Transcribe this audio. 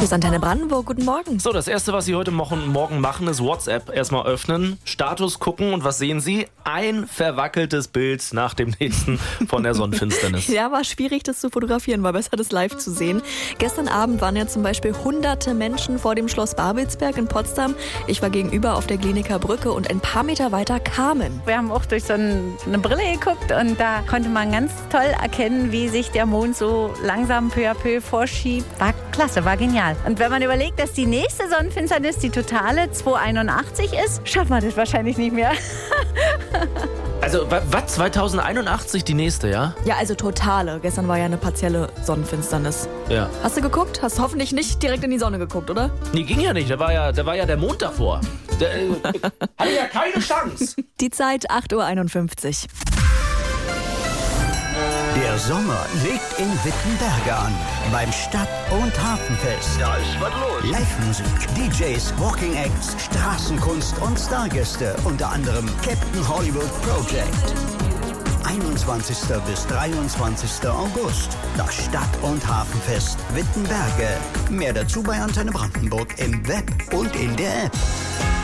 Hier ist Antenne Brandenburg, guten Morgen. So, das Erste, was Sie heute Morgen machen, ist WhatsApp erstmal öffnen, Status gucken und was sehen Sie? Ein verwackeltes Bild nach dem nächsten von der Sonnenfinsternis. Ja, war schwierig, das zu fotografieren, war besser, das live zu sehen. Gestern Abend waren ja zum Beispiel hunderte Menschen vor dem Schloss Babelsberg in Potsdam. Ich war gegenüber auf der Glienicker Brücke und ein paar Meter weiter Carmen. Wir haben auch durch so eine Brille geguckt und da konnte man ganz toll erkennen, wie sich der Mond so langsam peu à peu vorschiebt. War klasse, war genial. Und wenn man überlegt, dass die nächste Sonnenfinsternis, die totale 281 ist, schaffen wir das wahrscheinlich nicht mehr. Also, was? 2081 die nächste, ja? Ja, also totale. Gestern war ja eine partielle Sonnenfinsternis. Ja. Hast du geguckt? Hast hoffentlich nicht direkt in die Sonne geguckt, oder? Nee, ging ja nicht. Da war ja der Mond davor. Der hatte ja keine Chance. Die Zeit 8:51 Uhr. Der Sommer legt in Wittenberge an. Beim Stadt- und Hafenfest. Da ist was los. Live-Musik, DJs, Walking Acts, Straßenkunst und Stargäste. Unter anderem Captain Hollywood Project. 21. bis 23. August. Das Stadt- und Hafenfest Wittenberge. Mehr dazu bei Antenne Brandenburg im Web und in der App.